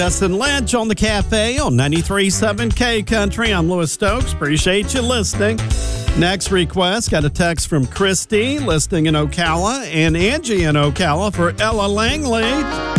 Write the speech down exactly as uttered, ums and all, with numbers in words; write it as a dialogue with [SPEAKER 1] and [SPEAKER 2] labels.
[SPEAKER 1] Justin Lynch on the Cafe on ninety-three point seven K Country. I'm Louis Stokes. Appreciate you listening. Next request, got a text from Christy listening in Ocala and Angie in Ocala for Ella Langley.